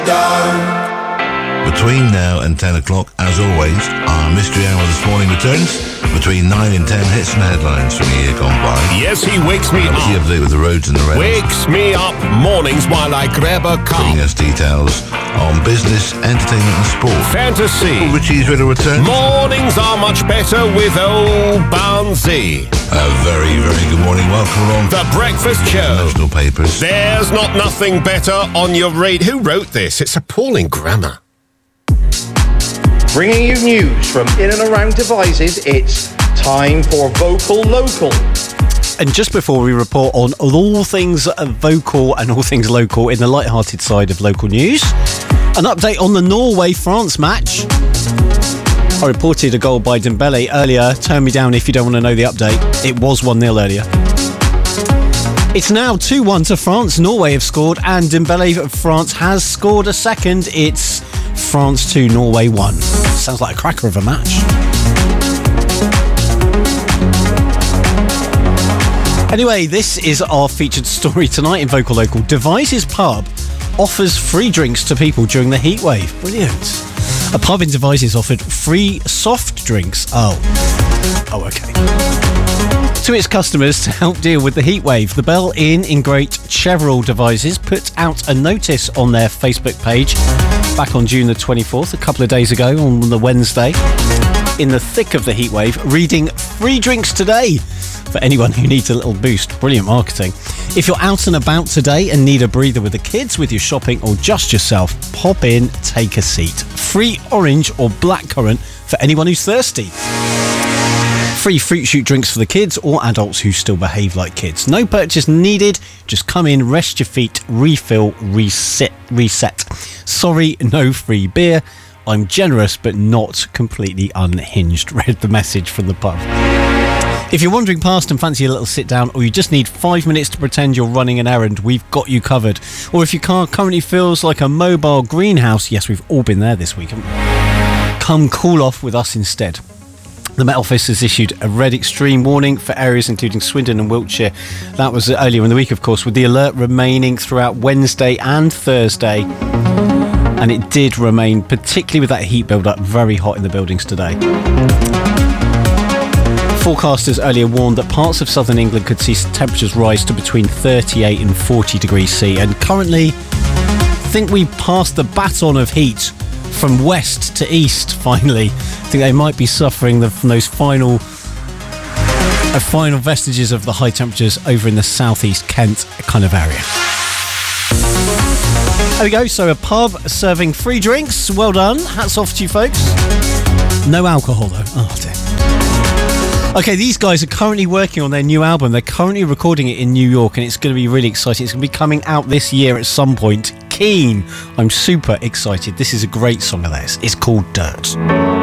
Between now and 10 o'clock, as always, our Mystery Hour this morning returns. Between 9 and 10, hits and headlines from the year gone by. Yes, he wakes me up. He update with the roads and the rails. Wakes me up mornings while I grab a cup. Bringing us details on business, entertainment and sport. Fantasy. Richie's ready to return. Mornings are much better with old Bouncy. A very, very good morning. Welcome along. The Breakfast Show. National papers. There's not nothing better on your radio. Who wrote this? It's appalling grammar. Bringing you news from in and around Devizes, it's time for Vocal Local. And just before we report on all things vocal and all things local in the light-hearted side of local news, an update on the Norway-France match. I reported a goal by Dembele earlier. Turn me down if you don't want to know the update. It was 1-0 earlier. It's now 2-1 to France. Norway have scored and Dembele of France has scored a second. It's France 2, Norway 1. Sounds like a cracker of a match. Anyway, this is our featured story tonight in Vocal Local. Devizes Pub offers free drinks to people during the heatwave. Brilliant. A pub in Devizes offered free soft drinks. Oh, okay. To its customers to help deal with the heatwave, the Bell Inn in Great Cheverel Devizes put out a notice on their Facebook page back on June the 24th, a couple of days ago on the Wednesday, in the thick of the heatwave, reading free drinks today for anyone who needs a little boost. Brilliant marketing. If you're out and about today and need a breather with the kids, with your shopping or just yourself, pop in, take a seat. Free orange or blackcurrant for anyone who's thirsty. Free fruit shoot drinks for the kids or adults who still behave like kids. No purchase needed. Just come in, rest your feet, refill, reset. Sorry, no free beer. I'm generous but not completely unhinged. Read the message from the pub. If you're wandering past and fancy a little sit down, or you just need 5 minutes to pretend you're running an errand, we've got you covered. Or if your car currently feels like a mobile greenhouse, yes, we've all been there this week, haven't we? Come cool off with us instead. The Met Office has issued a red extreme warning for areas including Swindon and Wiltshire. That was earlier in the week, of course, with the alert remaining throughout Wednesday and Thursday. And it did remain, particularly with that heat build-up, very hot in the buildings today. Forecasters earlier warned that parts of southern England could see temperatures rise to between 38 and 40 degrees C. And currently, I think we've passed the baton of heat from west to east, finally. I think they might be suffering from those final vestiges of the high temperatures over in the southeast Kent kind of area. There we go, so a pub serving free drinks. Well done. Hats off to you folks. No alcohol though. Oh dear. Okay, these guys are currently working on their new album. They're currently recording it in New York and it's going to be really exciting. It's going to be coming out this year at some point. Keen. I'm super excited. This is a great song of theirs. It's called Dirt.